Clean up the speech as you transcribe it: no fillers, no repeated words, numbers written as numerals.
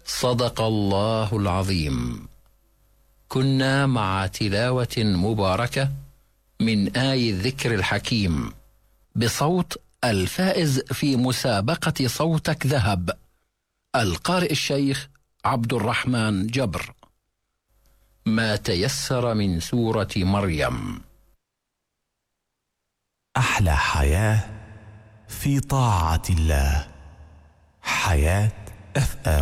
صدق الله العظيم. كنا مع تلاوة مباركة من آي الذكر الحكيم بصوت الفائز في مسابقة صوتك ذهب، القارئ الشيخ عبد الرحمن جبر. ما تيسر من سورة مريم. أحلى حياة في طاعة الله. حياة FM.